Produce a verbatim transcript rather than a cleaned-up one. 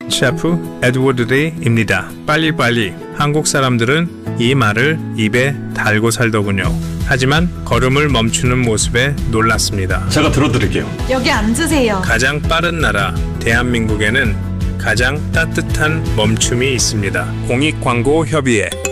셰프 에드워드 데이입니다. 빨리빨리. 한국 사람들은 이 말을 입에 달고 살더군요. 하지만 걸음을 멈추는 모습에 놀랐습니다. 제가 들어드릴게요. 여기 앉으세요. 가장 빠른 나라 대한민국에는 가장 따뜻한 멈춤이 있습니다. 공익광고협의회